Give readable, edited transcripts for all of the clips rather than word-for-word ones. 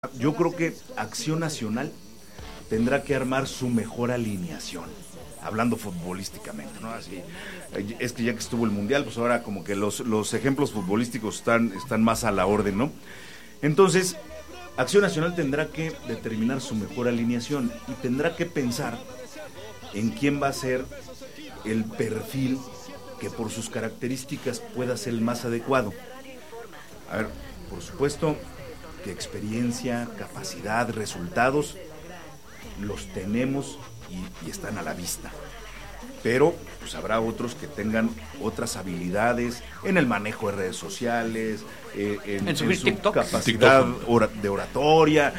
Yo creo que Acción Nacional tendrá que armar su mejor alineación, hablando futbolísticamente, ¿no? Así, es que ya que estuvo el Mundial, pues ahora como que los ejemplos futbolísticos están más a la orden, ¿no? Entonces, Acción Nacional tendrá que determinar su mejor alineación y tendrá que pensar en quién va a ser el perfil que por sus características pueda ser el más adecuado. A ver, por supuesto que experiencia, capacidad, resultados los tenemos y están a la vista, pero pues habrá otros que tengan otras habilidades en el manejo de redes sociales, en su capacidad de oratoria,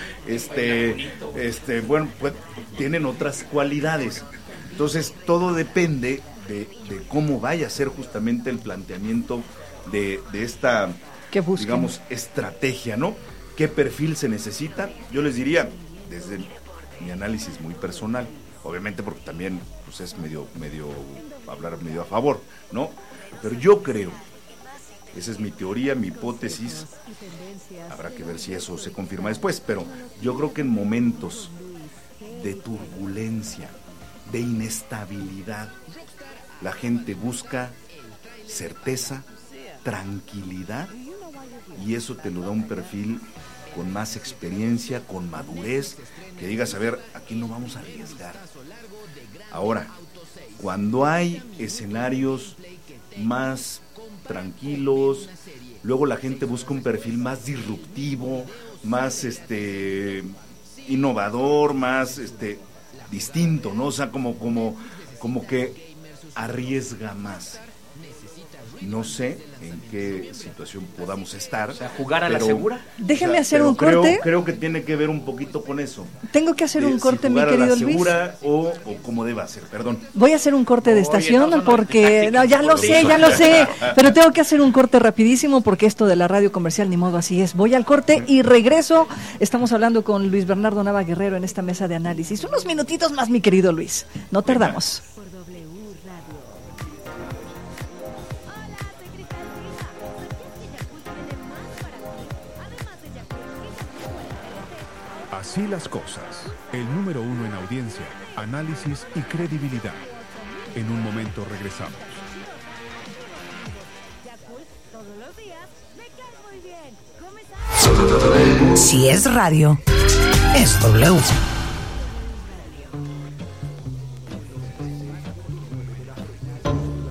bueno, pues tienen otras cualidades. Entonces todo depende de cómo vaya a ser justamente el planteamiento de esta, digamos, estrategia, ¿no? ¿Qué perfil se necesita? Yo les diría, desde mi análisis muy personal, obviamente porque también pues es medio hablar medio a favor, ¿no? Pero yo creo, esa es mi teoría, mi hipótesis, habrá que ver si eso se confirma después, pero yo creo que en momentos de turbulencia, de inestabilidad, la gente busca certeza, tranquilidad, y eso te lo da un perfil con más experiencia, con madurez, que digas, a ver, aquí no vamos a arriesgar. Ahora, cuando hay escenarios más tranquilos, luego la gente busca un perfil más disruptivo, más innovador, más distinto, ¿no? O sea, como que arriesga más. No sé en qué situación podamos estar. O sea, jugar a la segura. Déjeme hacer un corte. Creo que tiene que ver un poquito con eso. Tengo que hacer un corte, si mi querido Luis. Segura o cómo deba ser, perdón. Voy a hacer un corte de estación porque ya lo sé, pero tengo que hacer un corte rapidísimo porque esto de la radio comercial ni modo, así es. Voy al corte y regreso. Estamos hablando con Luis Bernardo Nava Guerrero en esta mesa de análisis. Unos minutitos más, mi querido Luis. No tardamos. Así las cosas. El número 1 en audiencia, análisis y credibilidad. En un momento regresamos. Si es radio, es W.